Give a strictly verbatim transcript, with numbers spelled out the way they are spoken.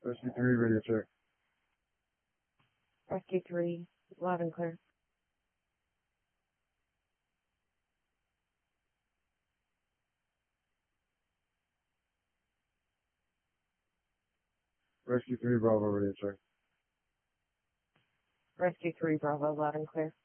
Rescue three, radio check. Rescue three, loud and clear. Rescue three, Bravo, radio check. Rescue three, Bravo, loud and clear.